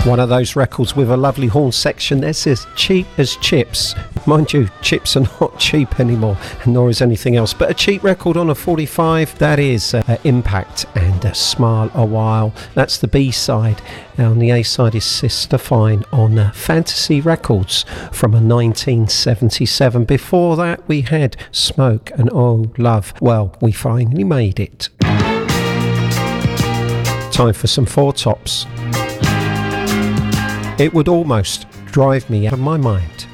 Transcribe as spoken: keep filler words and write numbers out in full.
One of those records with a lovely horn section that says cheap as chips. Mind you, chips are not cheap anymore, nor is anything else. But a cheap record on a forty-five, that is uh, Impact and uh, Smile a While. That's the B-side. And the A-side is Sister Fine on uh, Fantasy Records from a nineteen seventy-seven. Before that, we had Smoke and Oh Love. Well, we finally made it. Time for some Four Tops. It would almost drive me out of my mind.